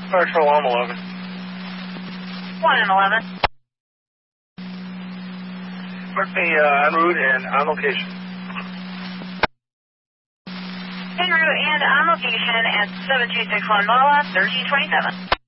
Patrol, I'm 11. 1 and 11. Mark me en route and on location. En route and on location at 7261 Mola, 1327.